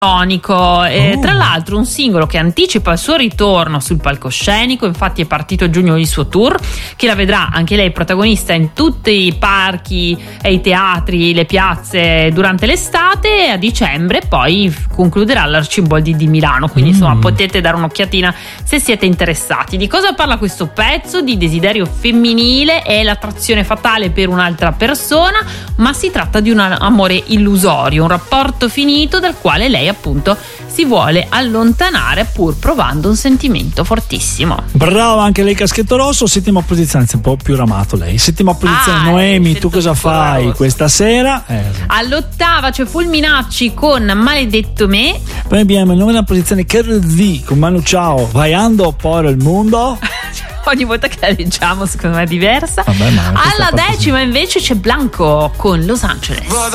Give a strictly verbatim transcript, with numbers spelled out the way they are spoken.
ironico, e Oh. tra l'altro un singolo che anticipa il suo ritorno sul palcoscenico. Infatti è partito a giugno il suo tour, che la vedrà anche lei protagonista in tutti i parchi e i teatri, le piazze durante l'estate, e a dicembre poi concluderà all'Arciboldi di Milano, quindi Mm. insomma potete dare un'occhiatina se siete interessati. Di cosa parla questo pezzo? Di desiderio femminile e l'attrazione fatale per un'altra persona, ma si tratta di un amore illusorio, un rapporto finito dal quale lei appunto si vuole allontanare pur provando un sentimento fortissimo. Brava anche lei, Caschetto Rosso. Settima posizione, anzi un po' più ramato lei. Settima posizione, Ah, Noemi, eh, tu cosa sento fai rosso. questa sera? Eh, sì. All'ottava c'è Fulminacci con Maledetto Me. Poi abbiamo in novena posizione Carol V con Manu Chao, Vaiando por il mondo. Ogni volta che la leggiamo secondo me è diversa. Vabbè, ma questa Alla parte sì. decima invece c'è Blanco con Los Angeles.